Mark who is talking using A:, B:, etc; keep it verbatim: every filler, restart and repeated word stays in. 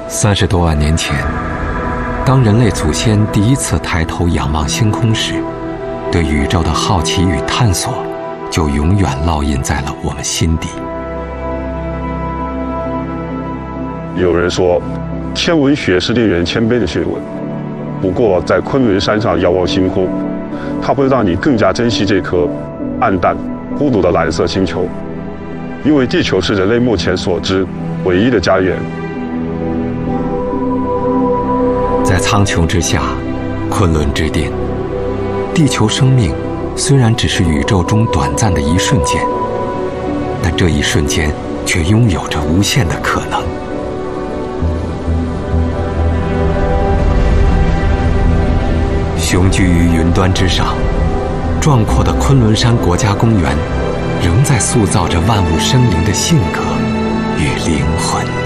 A: 三十多万年前，当人类祖先第一次抬头仰望星空时，对宇宙的好奇与探索就永远烙印在了我们心底。
B: 有人说，天文学是令人谦卑的学问，不过在昆仑山上遥望星空，它会让你更加珍惜这颗暗淡孤独的蓝色星球，因为地球是人类目前所知唯一的家园。
A: 在苍穹之下，昆仑之巅，地球生命虽然只是宇宙中短暂的一瞬间，但这一瞬间却拥有着无限的可能。雄居于云端之上，壮阔的昆仑山国家公园仍在塑造着万物生灵的性格与灵魂。